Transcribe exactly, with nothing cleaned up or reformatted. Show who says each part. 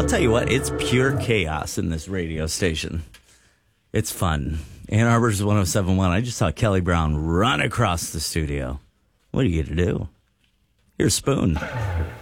Speaker 1: tell you what, it's pure chaos in this radio station. It's fun. Ann Arbor's one oh seven point one. I just saw Kelly Brown run across the studio. What are you going to do? Here's Spoon.